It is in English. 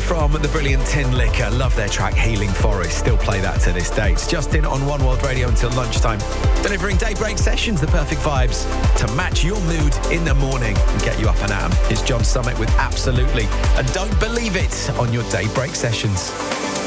from the brilliant Tin Liquor. Love their track Healing Forest. Still play that to this day. It's Justin on One World Radio until lunchtime. Delivering daybreak sessions, the perfect vibes to match your mood in the morning and get you up and at 'em. It's John Summit with Absolutely. And don't believe it on your daybreak sessions.